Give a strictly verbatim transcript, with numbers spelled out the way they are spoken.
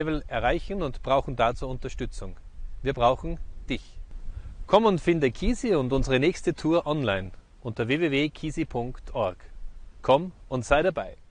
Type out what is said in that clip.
Level erreichen und brauchen dazu Unterstützung. Wir brauchen dich. Komm und finde Kisi und unsere nächste Tour online unter w w w punkt kisi punkt org. Komm und sei dabei.